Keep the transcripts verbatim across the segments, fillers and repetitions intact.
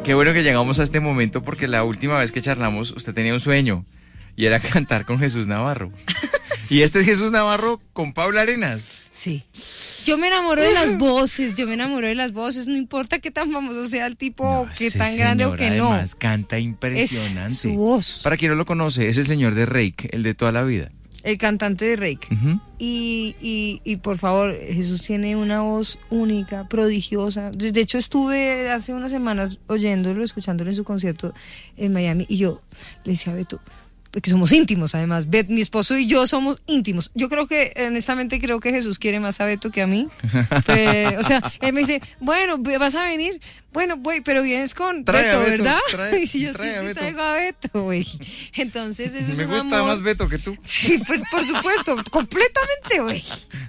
Qué bueno que llegamos a este momento porque la última vez que charlamos usted tenía un sueño y era cantar con Jesús Navarro. Y este es Jesús Navarro con Paula Arenas. Sí. Yo me enamoro de las voces, yo me enamoro de las voces, no importa qué tan famoso sea el tipo, No, qué ese tan grande señor, o que no. Además, canta impresionante. Es su voz. Para quien no lo conoce, es el señor de Reik, el de toda la vida. El cantante de Reik. Uh-huh. y, y, y por favor, Jesús tiene una voz única, prodigiosa. De hecho, estuve hace unas semanas oyéndolo, escuchándolo en su concierto en Miami, y yo le decía a Beto, porque somos íntimos además, Bet, mi esposo y yo somos íntimos. Yo creo que, honestamente, creo que Jesús quiere más a Beto que a mí. Pues, o sea, él me dice, bueno, vas a venir, bueno, voy, pero vienes con trae Beto, Beto, ¿verdad? Trae, y si yo trae sí, a sí Beto. traigo a Beto, güey. Entonces, eso es Me un gusta amor. más Beto que tú. Sí, pues por supuesto, completamente, güey.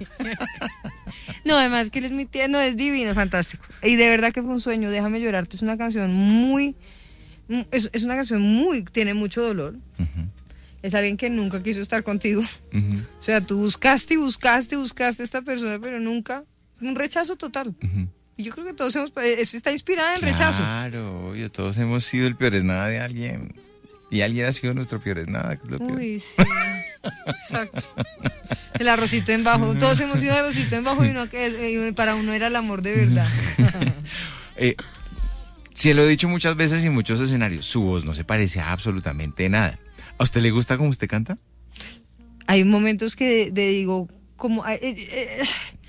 No, además que él es mi tierno, es divino, fantástico. Y de verdad que fue un sueño, Déjame llorarte, es una canción muy, es, es una canción muy, tiene mucho dolor. Uh-huh. Es alguien que nunca quiso estar contigo. Uh-huh. O sea, tú buscaste y buscaste y buscaste a esta persona, pero nunca, un rechazo total. Uh-huh. Y yo creo que todos hemos, eso está inspirada en rechazo. Claro, obvio, todos hemos sido el peor es nada de alguien. Y alguien ha sido nuestro peor es nada, que es lo peor. Uy, sí. Exacto. El arrocito en bajo. Todos hemos sido arrocito en bajo y uno que para uno era el amor de verdad. eh, sí, lo he dicho muchas veces y en muchos escenarios, su voz no se parece a absolutamente nada. ¿A usted le gusta cómo usted canta? Hay momentos que de, de digo, como... Eh, eh,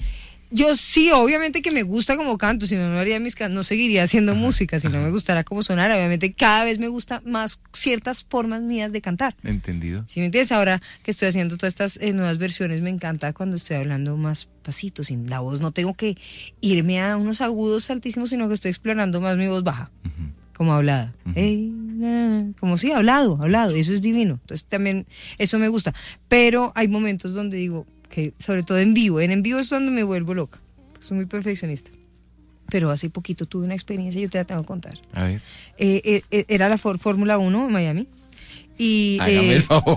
yo sí, obviamente que me gusta como canto, si no, no haría mis can- no seguiría haciendo ajá, música, si ajá. no me gustara cómo sonara. Obviamente cada vez me gusta más ciertas formas mías de cantar. Entendido. ¿Sí me entiendes? Ahora que estoy haciendo todas estas eh, nuevas versiones, me encanta cuando estoy hablando más pasito, sin la voz. No tengo que irme a unos agudos altísimos, sino que estoy explorando más mi voz baja. Uh-huh. Como hablada, uh-huh. hey, nah, como sí, hablado, hablado, eso es divino. Entonces también eso me gusta. Pero hay momentos donde digo, que sobre todo en vivo, en en vivo es donde me vuelvo loca. Soy muy perfeccionista. Pero hace poquito tuve una experiencia, yo te la tengo que contar. A ver. Eh, eh, era la for- Fórmula uno en Miami. Y, hágame eh, el favor.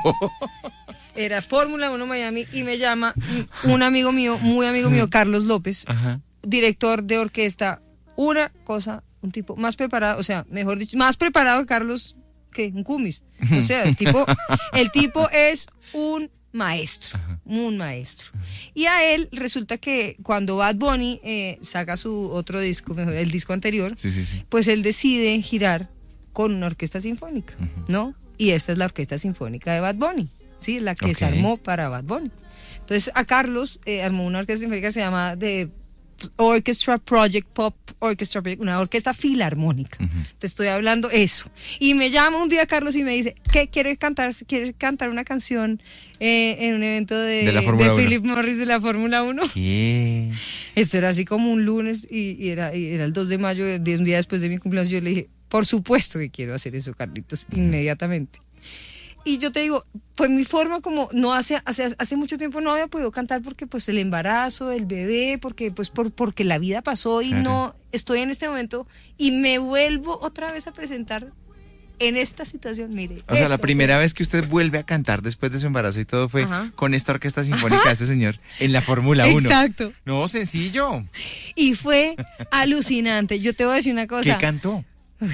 Era Fórmula uno Miami y me llama un amigo mío, muy amigo mío, Carlos López, ajá. director de orquesta, una cosa... un tipo más preparado, o sea, mejor dicho, más preparado que Carlos que un Cumis. O sea, el tipo, el tipo es un maestro, ajá. un maestro. Y a él resulta que cuando Bad Bunny eh, saca su otro disco, el disco anterior, sí, sí, sí. pues él decide girar con una orquesta sinfónica, uh-huh. ¿no? Y esta es la orquesta sinfónica de Bad Bunny, ¿sí? La que okay. se armó para Bad Bunny. Entonces a Carlos eh, armó una orquesta sinfónica que se llama de Orchestra Project Pop Orchestra Project, una orquesta filarmónica. Uh-huh. Te estoy hablando eso. Y me llama un día Carlos y me dice, ¿qué quiere cantar? ¿Quiere cantar una canción eh, en un evento de, de, de Philip Morris de la Fórmula uno? ¿Qué? Esto era así como un lunes y, y, era, y era el dos de mayo, de un día después de mi cumpleaños. Yo le dije, por supuesto que quiero hacer eso, Carlitos, uh-huh. inmediatamente. Y yo te digo, fue mi forma como, no hace, hace, hace mucho tiempo no había podido cantar porque pues el embarazo, el bebé, porque pues por, porque la vida pasó y claro. no estoy en este momento y me vuelvo otra vez a presentar en esta situación, mire. O sea, la primera vez que usted vuelve a cantar después de su embarazo y todo fue ajá. con esta orquesta sinfónica de este señor en la Fórmula uno. Exacto. No, sencillo. Y fue alucinante. Yo te voy a decir una cosa. ¿Qué cantó? Uy.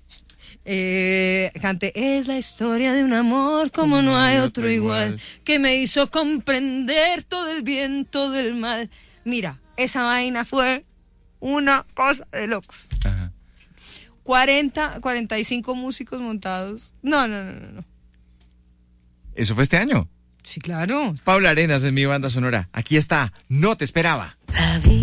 Eh, canté, es la historia de un amor como no hay otro igual, que me hizo comprender todo el bien, todo el mal. Mira, esa vaina fue una cosa de locos. Ajá. cuarenta, cuarenta y cinco músicos montados. No, no, no, no, no. ¿Eso fue este año? Sí, claro. Paula Arenas en mi banda sonora. Aquí está, No te esperaba.